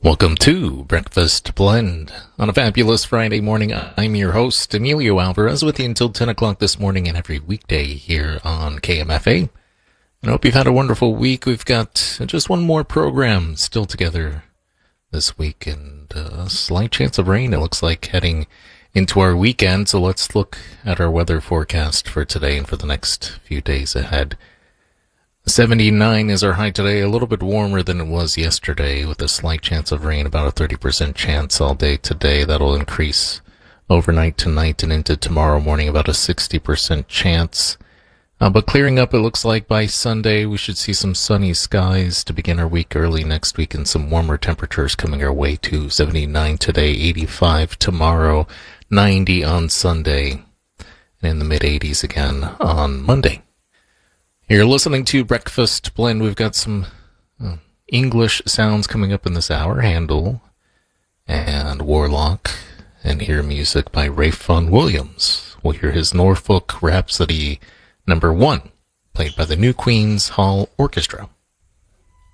Welcome to Breakfast Blend. On a fabulous Friday morning, I'm your host, Emilio Alvarez, with you until 10 o'clock this morning and every weekday here on KMFA. I hope you've had a wonderful week. We've got just one more program still together this week, and a slight chance of rain, it looks like, heading into our weekend. So let's look at our weather forecast for today and for the next few days ahead. 79 is our high today, a little bit warmer than it was yesterday, with a slight chance of rain, about a 30% chance all day today. That'll increase overnight tonight and into tomorrow morning, about a 60% chance. But clearing up, it looks like by Sunday we should see some sunny skies to begin our week early next week, and some warmer temperatures coming our way too. 79 today, 85 tomorrow, 90 on Sunday, and in the mid-80s again on Monday. You're listening to Breakfast Blend. We've got some English sounds coming up in this hour. Handel and Warlock, and hear music by Ralph Vaughan Williams. We'll hear his Norfolk Rhapsody No. 1, played by the New Queen's Hall Orchestra.